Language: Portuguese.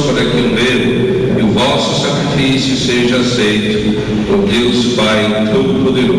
para que o meu e o vosso sacrifício seja aceito por Deus Pai Todo-Poderoso.